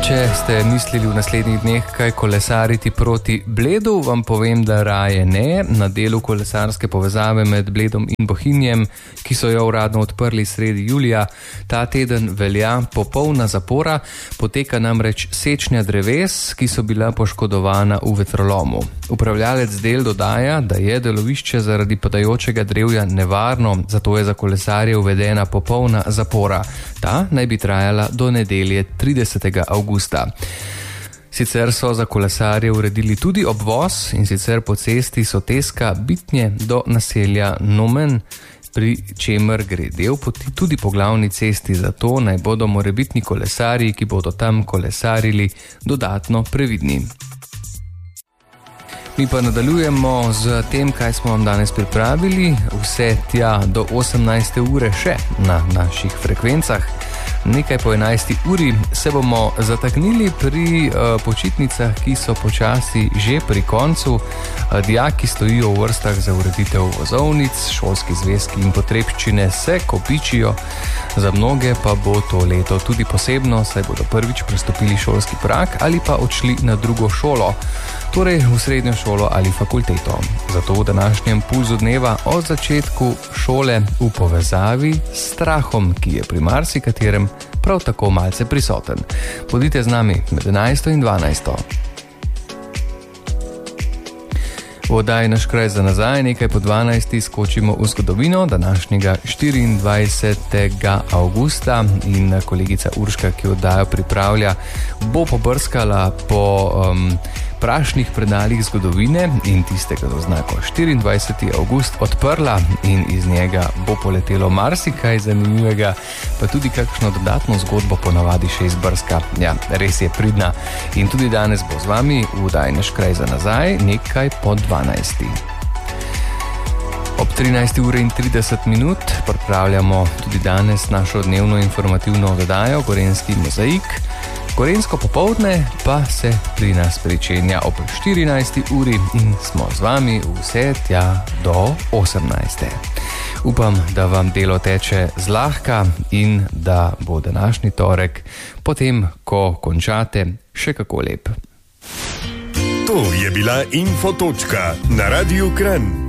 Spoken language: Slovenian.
Če ste mislili v naslednjih dneh kaj kolesariti proti Bledu, vam povem, da raje ne. Na delu kolesarske povezave med Bledom in Bohinjem, ki so jo uradno odprli sredi julija, ta teden velja popolna zapora, poteka namreč sečnja dreves, ki so bila poškodovana v vetrolomu. Upravljalec del dodaja, da je delovišče zaradi padajočega drevja nevarno, zato je za kolesarje uvedena popolna zapora. Ta naj bi trajala do nedelje 30. avgusta. Sicer so za kolesarje uredili tudi obvoz, in sicer po cesti Soteska Bitnje do naselja Nomen, pri čemer gre del poti tudi po glavni cesti, zato naj bodo morebitni kolesarji, ki bodo tam kolesarili, dodatno previdni. Mi pa nadaljujemo z tem, kaj smo vam danes pripravili, vse tja do 18. ure še na naših frekvencah. Nekaj po 11. uri se bomo zataknili pri počitnicah, ki so počasi že pri koncu. Dijaki stojijo v vrstah za ureditev vozovnic, šolski zvezki in potrebščine se kopičijo. Za mnoge pa bo to leto tudi posebno, saj bodo prvič prestopili šolski prag ali pa odšli na drugo šolo, torej v srednjo šolo ali fakulteto. Zato v današnjem pulzu dneva o začetku šole v povezavi s strahom, ki je pri marsikaterem prav tako malce prisoten. Bodite z nami med 11. in 12. V oddaji Naš kraj za nazaj, nekaj po 12. skočimo v zgodovino današnjega 24. avgusta in kolegica Urška, ki oddajo pripravlja, bo pobrskala po prašnih predalih zgodovine in tistega z oznako 24. avgust odprla in iz njega bo poletelo marsikaj zanimivega, pa tudi kakšno dodatno zgodbo ponavadi še izbrska. Ja, res je pridna. In tudi danes bo z vami v oddaji Naš kraj za nazaj, nekaj po 12. Ob 13:30 pripravljamo tudi danes našo dnevno informativno oddajo Gorenjski mozaik. Gorenjsko popoldne pa se pri nas pričenja ob 14. uri in smo z vami vse tja do 18. Upam, da vam delo teče zlahka in da bo današnji torek, potem ko končate, še kako lep. To je bila Infotočka na Radiu Kranj.